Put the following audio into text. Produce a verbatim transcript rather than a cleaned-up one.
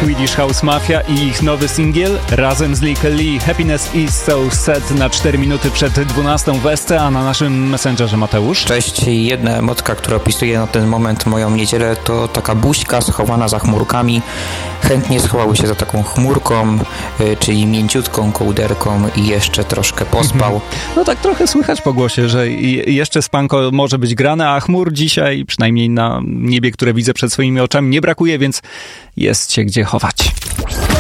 Swedish House Mafia i ich nowy singiel razem z Lykke Li. Happiness is so sad na cztery minuty przed dwunastą w Esce, a na naszym Messengerze Mateusz. Cześć, jedna emotka, która opisuje na ten moment moją niedzielę, to taka buźka schowana za chmurkami. Chętnie schował się za taką chmurką, yy, czyli mięciutką kołderką i jeszcze troszkę pospał. No tak trochę słychać po głosie, że i, jeszcze spanko może być grane, a chmur dzisiaj, przynajmniej na niebie, które widzę przed swoimi oczami, nie brakuje, więc jest się gdzie chować.